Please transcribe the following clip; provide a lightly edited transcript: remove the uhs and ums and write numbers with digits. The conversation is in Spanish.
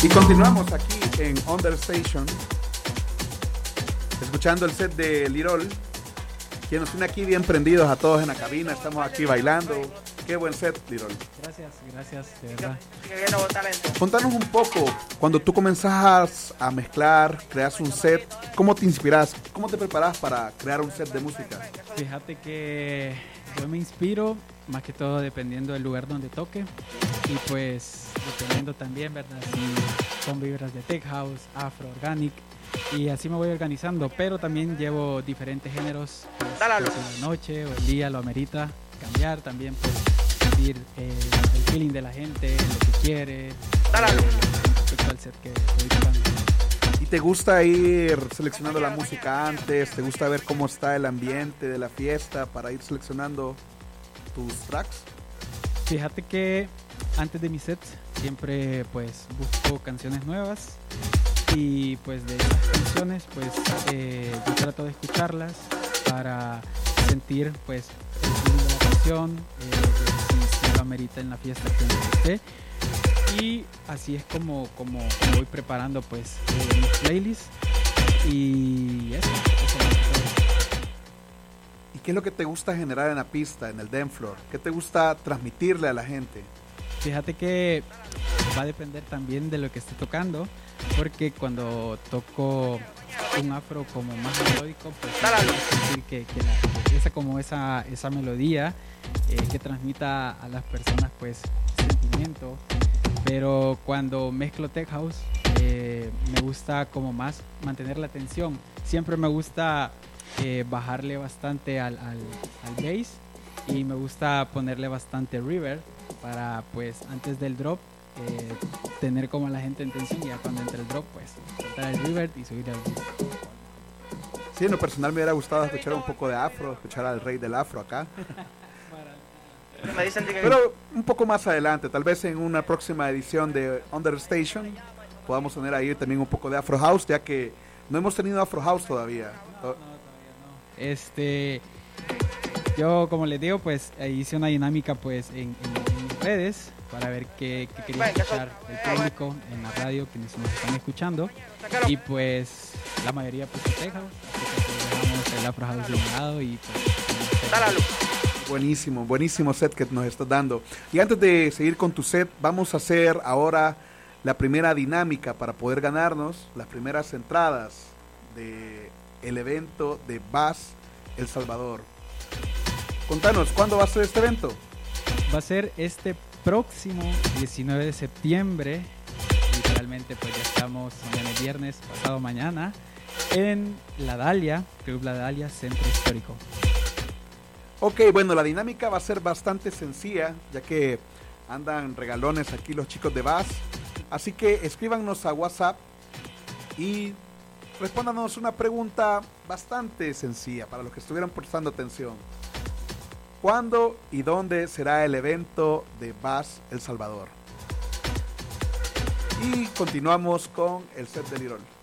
Y continuamos aquí en Understation, escuchando el set de Lirol, quien nos tiene aquí bien prendidos a todos en la cabina. Estamos aquí bailando. Qué buen set, Lirol. Gracias, de verdad. Qué bien, nuevo talento. Contanos un poco, cuando tú comenzás a mezclar, creas un set, ¿cómo te inspiras? ¿Cómo te preparas para crear un set de música? Fíjate que yo me inspiro más que todo dependiendo del lugar donde toque y pues dependiendo también, ¿verdad? Si son vibras de tech house, afro, organic y así me voy organizando, pero también llevo diferentes géneros, pues, si la noche o el día lo amerita cambiar también, pues sentir el feeling de la gente, lo que quiere, respecto al set que estoy tocando. ¿Y te gusta ir seleccionando la música antes? ¿Te gusta ver cómo está el ambiente de la fiesta para ir seleccionando tus tracks? Fíjate que antes de mis sets siempre pues busco canciones nuevas y pues de esas canciones pues yo trato de escucharlas para sentir pues el feeling de la canción, si lo amerita en la fiesta que esté. Y así es como voy preparando pues mis playlists y eso. ¿Y qué es lo que te gusta generar en la pista, en el dance floor? ¿Qué te gusta transmitirle a la gente? Fíjate que va a depender también de lo que esté tocando, porque cuando toco un afro como más melódico, pues sentir esa melodía que transmita a las personas pues sentimiento. Pero cuando mezclo tech house me gusta como más mantener la tensión. Siempre me gusta bajarle bastante al bass y me gusta ponerle bastante reverb para pues antes del drop tener como a la gente en tensión y ya cuando entre el drop pues soltar el reverb y subir al beat. Sí, en lo personal me hubiera gustado escuchar un poco de afro, escuchar al rey del afro acá. Pero un poco más adelante, tal vez en una próxima edición de Understation podamos tener ahí también un poco de Afro House, ya que no hemos tenido Afro House todavía. No. Yo como les digo, pues hice una dinámica pues en redes para ver qué quería escuchar el público en la radio, quienes nos están escuchando, y pues la mayoría pues Tech House, así que pues, dejamos el Afro House de un lado y pues buenísimo set que nos estás dando. Y antes de seguir con tu set, vamos a hacer ahora la primera dinámica para poder ganarnos las primeras entradas del evento de Bass El Salvador. Contanos, ¿cuándo va a ser este evento? Va a ser este próximo 19 de septiembre, literalmente pues ya estamos, mañana es viernes, pasado mañana, en La Dalia, Club La Dalia, Centro Histórico. Ok, bueno, la dinámica va a ser bastante sencilla, ya que andan regalones aquí los chicos de Bass. Así que escríbanos a WhatsApp y respóndanos una pregunta bastante sencilla para los que estuvieran prestando atención. ¿Cuándo y dónde será el evento de Bass El Salvador? Y continuamos con el set de Lirol.